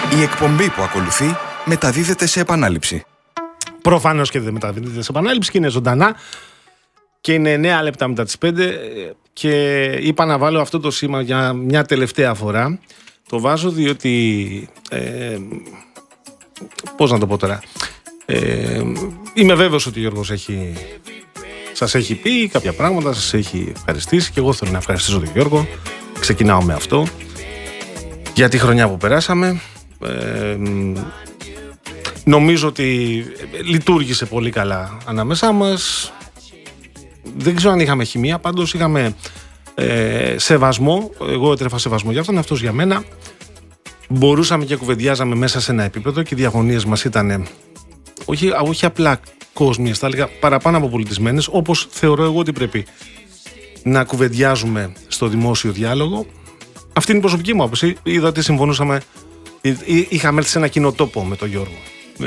Η εκπομπή που ακολουθεί μεταδίδεται σε επανάληψη. Προφανώς και δεν μεταδίδεται σε επανάληψη και είναι ζωντανά. Και είναι 9 λεπτά μετά τις 5 και είπα να βάλω αυτό το σήμα για μια τελευταία φορά. Το βάζω διότι, πώς να το πω τώρα, είμαι βέβαιος ότι ο Γιώργος σας έχει πει κάποια πράγματα, σας έχει ευχαριστήσει και εγώ θέλω να ευχαριστήσω τον Γιώργο. Ξεκινάω με αυτό για τη χρονιά που περάσαμε. Νομίζω ότι λειτουργήσε πολύ καλά ανάμεσά μας. Δεν ξέρω αν είχαμε χημεία, πάντως είχαμε σεβασμό. Εγώ έτρεφα σεβασμό για αυτόν, αυτός για μένα. Μπορούσαμε και κουβεντιάζαμε μέσα σε ένα επίπεδο και οι διαγωνίες μας ήταν όχι απλά κόσμιες, θα έλεγα παραπάνω από πολιτισμένες, όπως θεωρώ εγώ ότι πρέπει να κουβεντιάζουμε στο δημόσιο διάλογο. Αυτή είναι η προσωπική μου άποψη. Είδα ότι συμφωνούσαμε, είχαμε έρθει σε ένα κοινό τόπο με τον Γιώργο.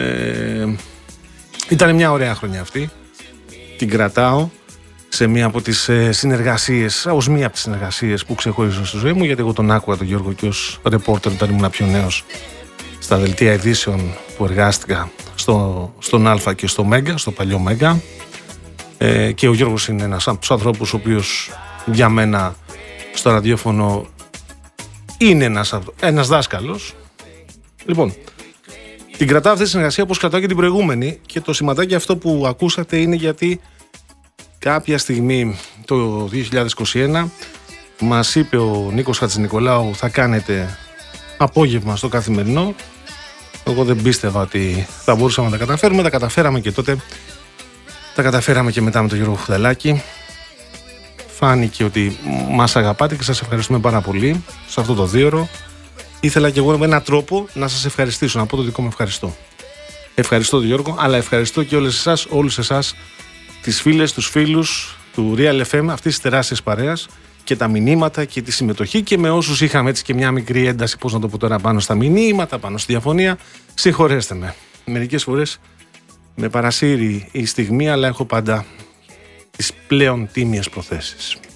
Ήταν μια ωραία χρονιά αυτή. Την κρατάω σε μία από τις συνεργασίες, ως μία από τις συνεργασίες που ξεχώριζα στη ζωή μου, γιατί εγώ τον άκουγα τον Γιώργο και ως ρεπόρτερ όταν ήμουν πιο νέος στα δελτία ειδήσεων που εργάστηκα στον Α και στο Μέγκα, στο παλιό Μέγκα. Και ο Γιώργος είναι ένας από τους ανθρώπους ο οποίος για μένα στο ραδιόφωνο είναι ένας δάσκαλος. Λοιπόν, την κρατάω αυτή τη συνεργασία όπως κρατάω και την προηγούμενη, και το σηματάκι αυτό που ακούσατε είναι γιατί κάποια στιγμή το 2021 μας είπε ο Νίκος Χατζηνικολάου θα κάνετε απόγευμα στο Καθημερινό. Εγώ δεν πίστευα ότι θα μπορούσαμε να τα καταφέρουμε. Τα καταφέραμε και τότε. Τα καταφέραμε και μετά με τον Γιώργο Χουδαλάκη. Φάνηκε ότι μας αγαπάτε και σας ευχαριστούμε πάρα πολύ σε αυτό το δίωρο. Ήθελα και εγώ με έναν τρόπο να σας ευχαριστήσω, να πω το δικό μου ευχαριστώ. Ευχαριστώ τον Γιώργο, αλλά ευχαριστώ και όλους εσάς, τις φίλες, τους φίλους του Real FM, αυτής της τεράστιας παρέας, και τα μηνύματα και τη συμμετοχή, και με όσους είχαμε έτσι και μια μικρή ένταση, πώς να το πω τώρα, πάνω στα μηνύματα, πάνω στη διαφωνία. Συγχωρέστε με. Μερικές φορές με παρασύρει η στιγμή, αλλά έχω πάντα τις πλέον τίμιες προθέσεις.